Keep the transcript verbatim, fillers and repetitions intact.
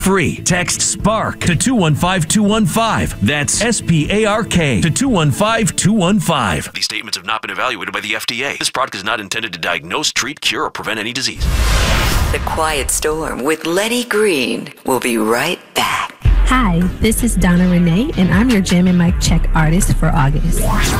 Free. Text SPARK to two one five two one five. That's S P A R K to two one five two one five. These statements have not been evaluated by the F D A. This product is not intended to diagnose, treat, cure, or prevent any disease. The Quiet Storm with Lenny Green. We'll be right back. Hi, this is Donna Renee, and I'm your Jam and Mic Check artist for August.